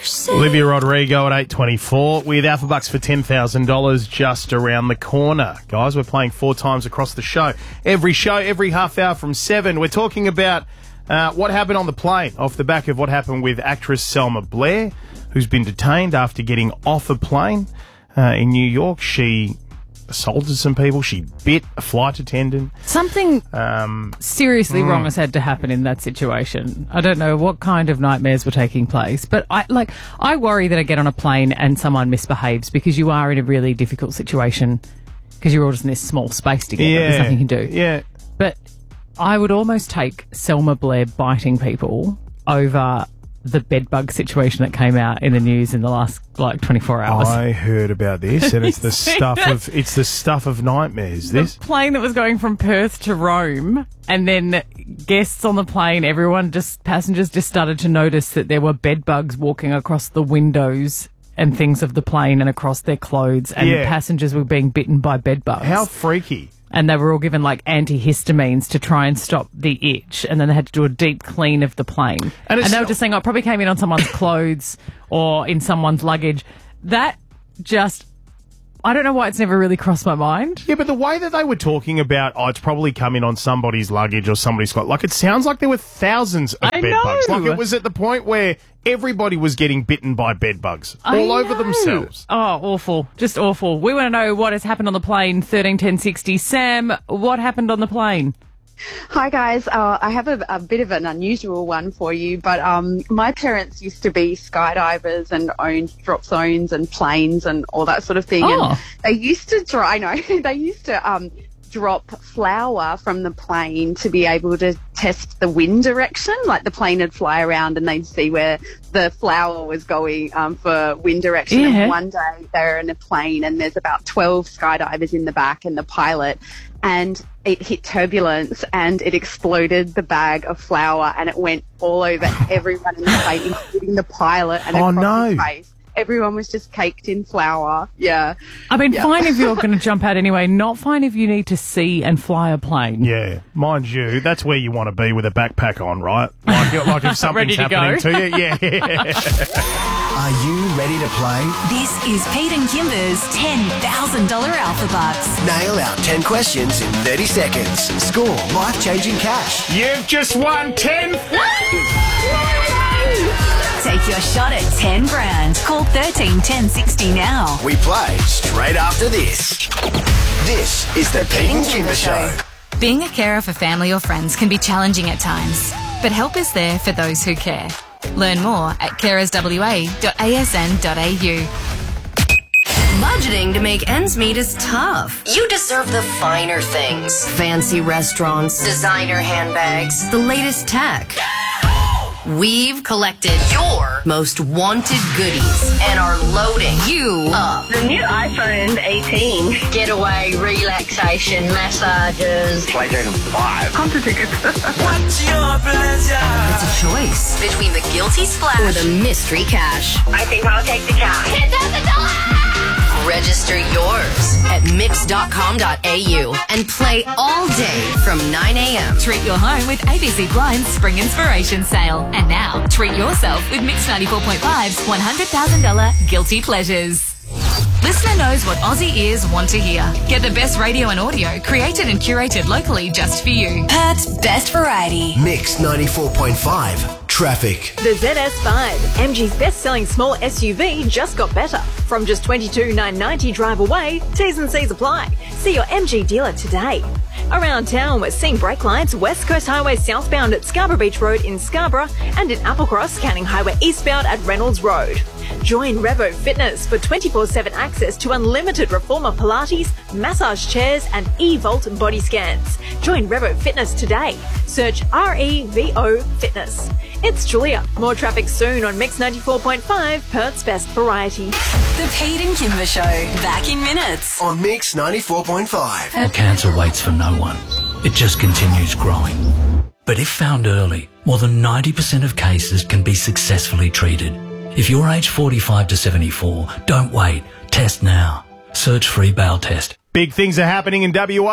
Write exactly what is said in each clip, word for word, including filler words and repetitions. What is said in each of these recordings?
Olivia Rodrigo at eight twenty-four with Alpha Bucks for ten thousand dollars just around the corner. Guys, we're playing four times across the show. Every show, every half hour from seven. We're talking about uh, what happened on the plane off the back of what happened with actress Selma Blair, who's been detained after getting off a plane uh, in New York. She assaulted some people. She bit a flight attendant. Something um, seriously mm. wrong has had to happen in that situation. I don't know what kind of nightmares were taking place, but I like I worry that I get on a plane and someone misbehaves, because you are in a really difficult situation because you're all just in this small space together. Yeah, There's nothing you can do. Yeah. But I would almost take Selma Blair biting people over the bedbug situation that came out in the news in the last like twenty-four hours. I heard about this, and it's the stuff that? of it's the stuff of nightmares. This the plane that was going from Perth to Rome, and then guests on the plane, everyone just passengers just started to notice that there were bedbugs walking across the windows and things of the plane and across their clothes, and Yeah. passengers were being bitten by bedbugs. How freaky. And they were all given like antihistamines to try and stop the itch, and then they had to do a deep clean of the plane. And And, it's they were not- just saying, oh, it probably came in on someone's clothes or in someone's luggage. That just, I don't know why it's never really crossed my mind. Yeah, but the way that they were talking about, oh, it's probably come in on somebody's luggage or somebody's got, like, it sounds like there were thousands of I bed know. bugs. Like, it was at the point where everybody was getting bitten by bed bugs all I over know. themselves. Oh, awful. Just awful. We want to know what has happened on the plane. thirteen ten sixty. Sam, what happened on the plane? Hi guys, uh, I have a, a bit of an unusual one for you, but um, my parents used to be skydivers and owned drop zones and planes and all that sort of thing. Oh. And they used to try, I know, they used to um, drop flour from the plane to be able to test the wind direction. Like the plane would fly around and they'd see where the flour was going um, for wind direction. Yeah. And one day they're in a plane and there's about twelve skydivers in the back and the pilot, and it hit turbulence and it exploded the bag of flour and it went all over everyone in the plane, including the pilot and Oh, across no. his face. Everyone was just caked in flour. Yeah. I mean, Yeah. fine if you're going to jump out anyway, not fine if you need to see and fly a plane. Yeah, mind you, that's where you want to be with a backpack on, right? Like, like if something's Ready to happening go. to you. Yeah. Are you ready to play? This is Pete and Kimber's ten thousand dollars Alpha Bucks. Nail out ten questions in thirty seconds. Score life-changing cash. You've just won ten. Take your shot at ten grand. Call thirteen ten sixty now. We play straight after this. This is the Pete and Kimber Show. Being a carer for family or friends can be challenging at times, but help is there for those who care. Learn more at carers w a dot a s n dot a u. Budgeting to make ends meet is tough. You deserve the finer things. Fancy restaurants, designer handbags, the latest tech. We've collected your most wanted goodies and are loading you up. The new iPhone eighteen. Getaway, relaxation, massages. PlayStation five. Concert tickets. What's your pleasure? It's a choice between the guilty splash or the mystery cash. I think I'll take the cash. ten thousand dollars! Register yours at mix dot com dot a u and play all day from nine a.m. Treat your home with A B C Blind's Spring Inspiration Sale. And now, treat yourself with Mix ninety-four point five's one hundred thousand dollars Guilty Pleasures. Listener knows what Aussie ears want to hear. Get the best radio and audio created and curated locally just for you. Perth's best variety. Mix ninety-four point five. Traffic. The Z S five, M G's best-selling small S U V, just got better. From just twenty-two thousand nine hundred ninety drive away, T's and C's apply. See your M G dealer today. Around town, we're seeing brake lights West Coast Highway southbound at Scarborough Beach Road in Scarborough and in Applecross, Canning Highway eastbound at Reynolds Road. Join Revo Fitness for twenty-four seven access to unlimited reformer Pilates, massage chairs and e-Volt body scans. Join Revo Fitness today. Search R E V O Fitness. It's Julia. More traffic soon on Mix ninety-four point five, Perth's best variety. The Pete and Kimber Show. Back in minutes. On Mix ninety-four point five. Cancer waits for no one. It just continues growing. But if found early, more than ninety percent of cases can be successfully treated. If you're aged forty-five to seventy-four, don't wait. Test now. Search free bowel test. Big things are happening in W A.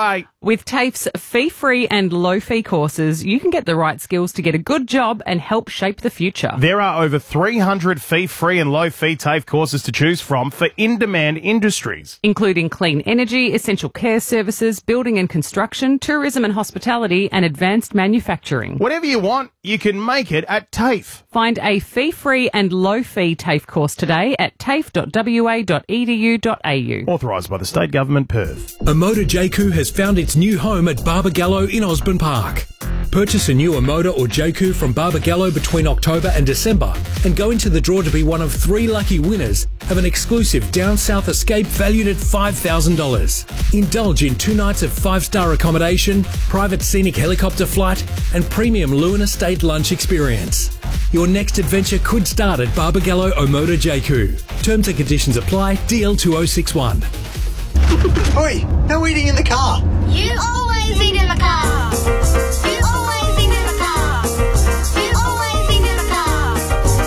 With TAFE's fee-free and low-fee courses, you can get the right skills to get a good job and help shape the future. There are over three hundred fee-free and low-fee TAFE courses to choose from for in-demand industries, including clean energy, essential care services, building and construction, tourism and hospitality, and advanced manufacturing. Whatever you want, you can make it at TAFE. Find a fee-free and low-fee TAFE course today at tafe dot w a dot e d u dot a u. Authorised by the State Government, Perth. Omoda J C U has found its new home at Barbagallo in Osborne Park. Purchase a new Omoda or J C U from Barbagallo between October and December and go into the draw to be one of three lucky winners of an exclusive Down South escape valued at five thousand dollars. Indulge in two nights of five-star accommodation, private scenic helicopter flight and premium Lewin Estate lunch experience. Your next adventure could start at Barbagallo Omoda J C U. Terms and conditions apply. D L two oh six one. Oi, no eating in the car. You always eat in the car. You always eat in the car. You always eat in the car.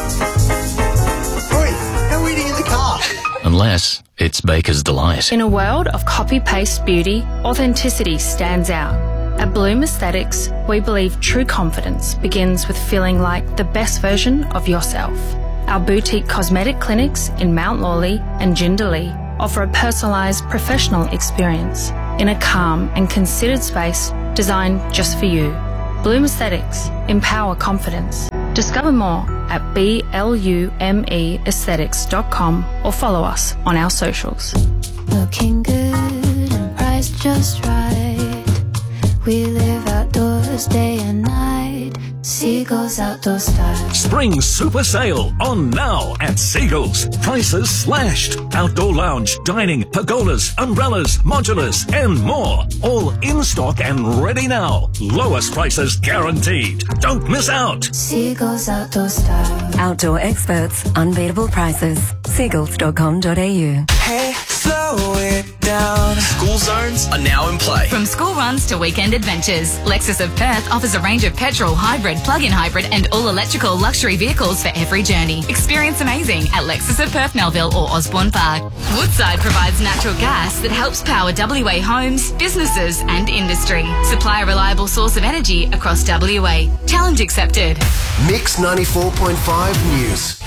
Oi, no eating in the car. Unless it's Baker's Delight. In a world of copy-paste beauty, authenticity stands out. At Bloom Aesthetics, we believe true confidence begins with feeling like the best version of yourself. Our boutique cosmetic clinics in Mount Lawley and Jindalee offer a personalised professional experience in a calm and considered space designed just for you. Bloom Aesthetics. Empower confidence. Discover more at blume aesthetics dot com or follow us on our socials. Looking good and priced just right. We live outdoors day and night. Seagulls Outdoor Style. Spring Super Sale on now at Seagulls. Prices slashed. Outdoor lounge, dining, pergolas, umbrellas, modulars, and more. All in stock and ready now. Lowest prices guaranteed. Don't miss out. Seagulls Outdoor Style. Outdoor experts, unbeatable prices. seagulls dot com dot a u. Hey, slow it down. School zones are now in play. From school runs to weekend adventures, Lexus of Perth offers a range of petrol, hybrid, plug-in hybrid and all-electrical luxury vehicles for every journey. Experience amazing at Lexus of Perth, Melville or Osborne Park. Woodside provides natural gas that helps power W A homes, businesses and industry. Supply a reliable source of energy across W A. Challenge accepted. Mix ninety-four point five News.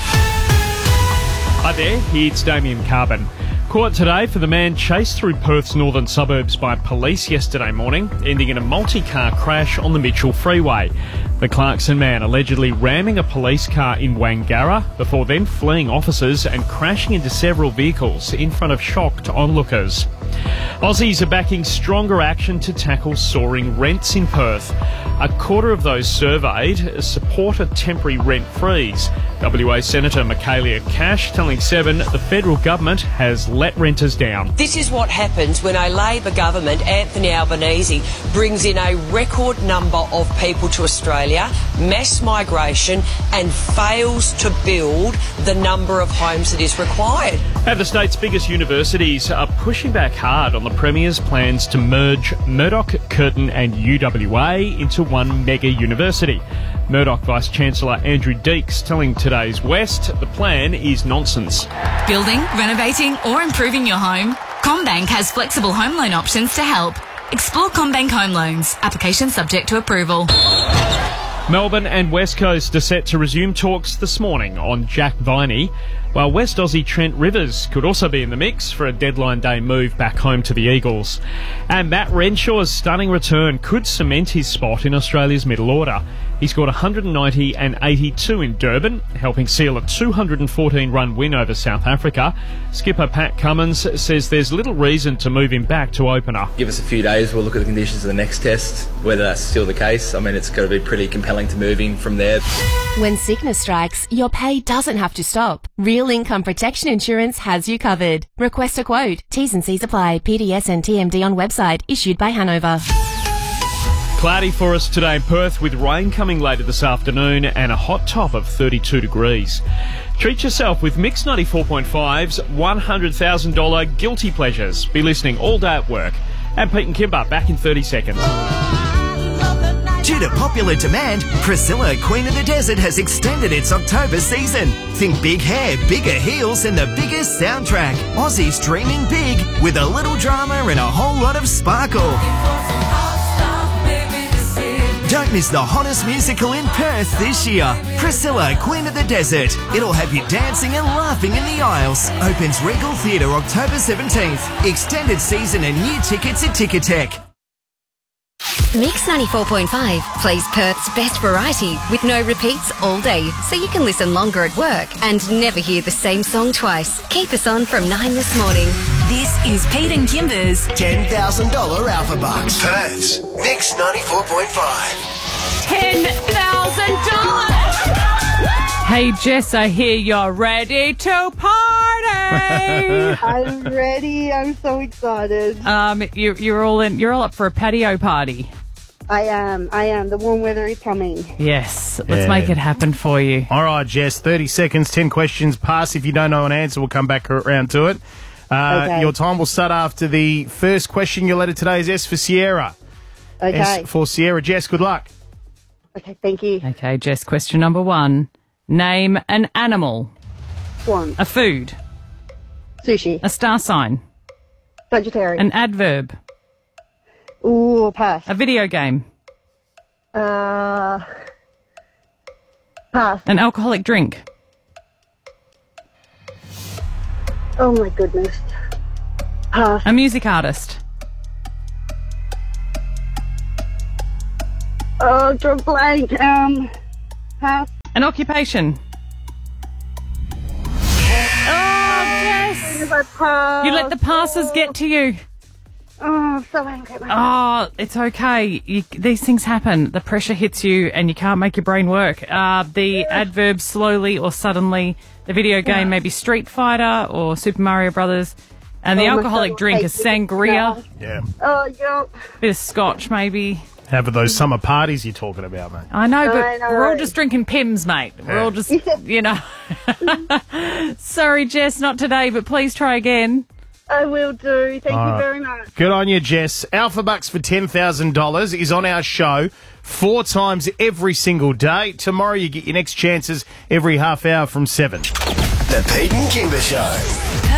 Hi there, it's Damien Carbon. Caught today for the man chased through Perth's northern suburbs by police yesterday morning, ending in a multi-car crash on the Mitchell Freeway. The Clarkson man allegedly ramming a police car in Wangara before then fleeing officers and crashing into several vehicles in front of shocked onlookers. Aussies are backing stronger action to tackle soaring rents in Perth. A quarter of those surveyed support a temporary rent freeze. W A Senator Michaelia Cash telling Seven the federal government has let renters down. This is what happens when a Labor government, Anthony Albanese, brings in a record number of people to Australia, mass migration, and fails to build the number of homes that is required. And the state's biggest universities are pushing back hard on the Premier's plans to merge Murdoch, Curtin and U W A into one mega university. Murdoch Vice-Chancellor Andrew Deeks telling Today's West the plan is nonsense. Building, renovating or improving your home? CommBank has flexible home loan options to help. Explore CommBank Home Loans. Application subject to approval. Melbourne and West Coast are set to resume talks this morning on Jack Viney, while West Aussie Trent Rivers could also be in the mix for a deadline day move back home to the Eagles. And Matt Renshaw's stunning return could cement his spot in Australia's middle order. He scored one hundred ninety and eighty-two in Durban, helping seal a two hundred fourteen run win over South Africa. Skipper Pat Cummins says there's little reason to move him back to opener. Give us a few days, we'll look at the conditions of the next test, whether that's still the case. I mean, it's got to be pretty compelling to move him from there. When sickness strikes, your pay doesn't have to stop. Real Income Protection Insurance has you covered. Request a quote. T's and C's apply. P D S and T M D on website. Issued by Hanover. Cloudy for us today in Perth with rain coming later this afternoon and a hot top of thirty-two degrees. Treat yourself with Mix ninety-four point five's one hundred thousand dollars Guilty Pleasures. Be listening all day at work. And Pete and Kimber back in thirty seconds. Due to popular demand, Priscilla, Queen of the Desert, has extended its October season. Think big hair, bigger heels, and the biggest soundtrack. Aussie's dreaming big with a little drama and a whole lot of sparkle. Don't miss the hottest musical in Perth this year. Priscilla, Queen of the Desert. It'll have you dancing and laughing in the aisles. Opens Regal Theatre October seventeenth. Extended season and new tickets at Ticketek. Mix ninety-four point five plays Perth's best variety with no repeats all day, so you can listen longer at work and never hear the same song twice. Keep us on from nine this morning. This is Pete and Kimber's ten thousand dollars Alpha Bucks. Perth's Mix ninety-four point five. ten thousand dollars! Hey, Jess, I hear you're ready to party! I'm ready. I'm so excited. Um, you, you're all in. You're all up for a patio party. I am. I am. The warm weather is coming. Yes, let's Yeah. make it happen for you. All right, Jess, thirty seconds, ten questions. Pass if you don't know an answer. We'll come back around to it. Uh, Okay. Your time will start after the first question. Your letter today is S for Sierra. Okay. S for Sierra. Jess, good luck. Okay, thank you. Okay, Jess, question number one. Name an animal. Swan. A food. Sushi. A star sign. Vegetarian. An adverb. Ooh, pass. A video game. Uh, pass. An alcoholic drink. Oh my goodness. Pass. A music artist. Oh, draw blank. Um, pass. An occupation. Oh, Jess! Pass. You let the passes get to you. Oh, I'm so angry at myself. Oh, it's okay. You, these things happen. The pressure hits you and you can't make your brain work. Uh, the adverb slowly or suddenly. The video game maybe Street Fighter or Super Mario Brothers. And the Oh my alcoholic God, drink I is hate sangria. Yeah. Oh, yeah. Bit of scotch maybe. Have those summer parties you're talking about, mate. I know, but I know. we're all just drinking Pims, mate. We're all just, you know. Sorry, Jess, not today, but please try again. I will do. Thank All you right. very much. Good on you, Jess. Alpha Bucks for ten thousand dollars is on our show four times every single day. Tomorrow you get your next chances every half hour from seven. The Pete and Kimber Show.